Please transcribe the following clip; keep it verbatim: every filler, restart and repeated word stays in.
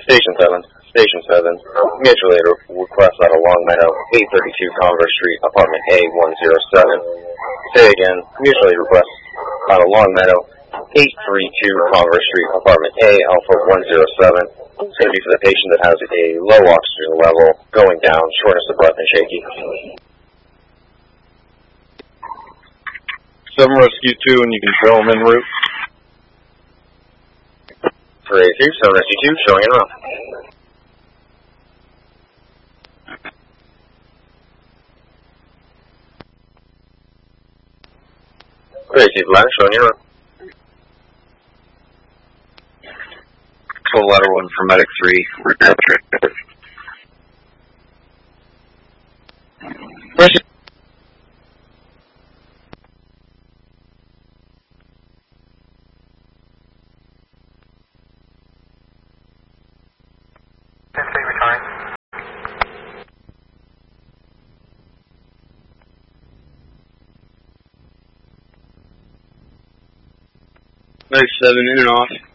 Station seven. Station seven. Mutual aid request out of Long Meadow, eight thirty-two Converse Street, apartment A one oh seven. Say again, mutual aid request out of Long Meadow, eight thirty-two Converse Street, apartment A, Alpha one oh seven. It's going to be for the patient that has a low oxygen level, going down, shortness of breath, and shaky. seven Rescue two, and you can show them en route. three eighty-two, seven Rescue two, showing en route. three eighty-two, Black, showing en route. Full letter one for Medic three. Rescue. Medic seven in and off.